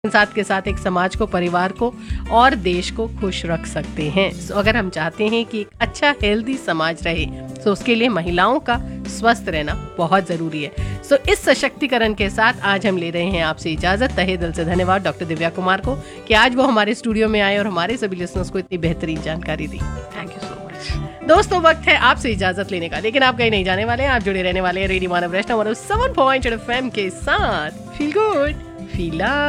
साथ के साथ एक समाज को, परिवार को और देश को खुश रख सकते हैं। सो अगर हम चाहते हैं कि एक अच्छा हेल्दी समाज रहे तो उसके लिए महिलाओं का स्वस्थ रहना बहुत जरूरी है। सो इस सशक्तिकरण के साथ आज हम ले रहे हैं आपसे इजाजत। तहे दिल से धन्यवाद डॉक्टर दिव्या कुमार को कि आज वो हमारे स्टूडियो में आए और हमारे सभी लिसनर्स को इतनी बेहतरीन जानकारी दी। Thank you so much. दोस्तों, वक्त है आपसे इजाजत लेने का, लेकिन आप कहीं नहीं जाने वाले हैं। आप जुड़े रहने वाले हैं रेडियो मानव वैष्णव 107.8 FM के साथ। Feel good, feel